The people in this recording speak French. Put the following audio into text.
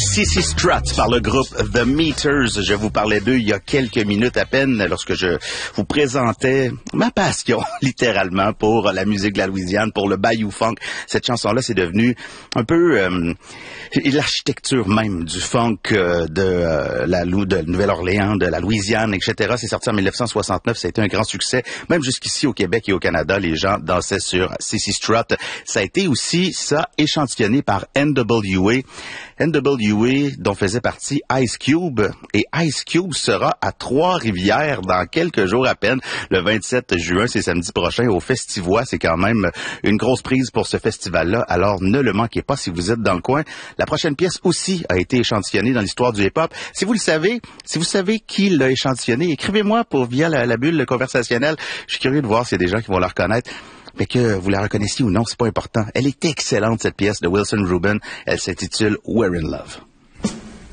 CC Strut par le groupe The Meters. Je vous parlais d'eux il y a quelques minutes à peine lorsque je vous présentais ma passion, littéralement, pour la musique de la Louisiane, pour le Bayou Funk. Cette chanson-là, c'est devenu un peu l'architecture même du funk de Nouvelle-Orléans, de la Louisiane, etc. C'est sorti en 1969, ça a été un grand succès. Même jusqu'ici au Québec et au Canada, les gens dansaient sur CC Strut. Ça a été aussi, échantillonné par NWA. NWA, dont faisait partie Ice Cube. Et Ice Cube sera à Trois-Rivières dans quelques jours à peine. Le 27 juin, c'est samedi prochain, au Festivois. C'est quand même une grosse prise pour ce festival-là. Alors, ne le manquez pas si vous êtes dans le coin. La prochaine pièce aussi a été échantillonnée dans l'histoire du hip-hop. Si vous savez qui l'a échantillonné, écrivez-moi via la bulle conversationnelle. Je suis curieux de voir s'il y a des gens qui vont la reconnaître. Mais que vous la reconnaissiez ou non, c'est pas important. Elle est excellente, cette pièce de Wilson Rubin. Elle s'intitule We're in Love.